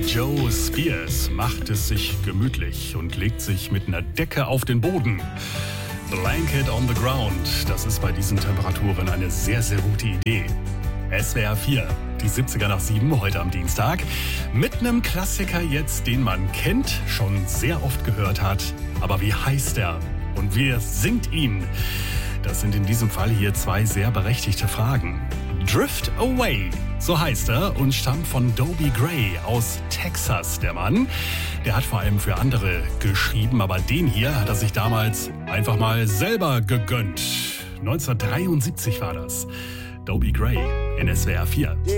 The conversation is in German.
Joe Spears macht es sich gemütlich und legt sich mit einer Decke auf den Boden. Blanket on the ground, das ist bei diesen Temperaturen eine sehr, sehr gute Idee. SWR 4, die 70er nach 7, heute am Dienstag. Mit einem Klassiker jetzt, den man kennt, schon sehr oft gehört hat. Aber wie heißt er? Und wer singt ihn? Das sind in diesem Fall hier zwei sehr berechtigte Fragen. Drift Away, so heißt er und stammt von Dobie Gray aus Texas, der Mann. Der hat vor allem für andere geschrieben, aber den hier hat er sich damals einfach mal selber gegönnt. 1973 war das. Dobie Gray in SWR 4.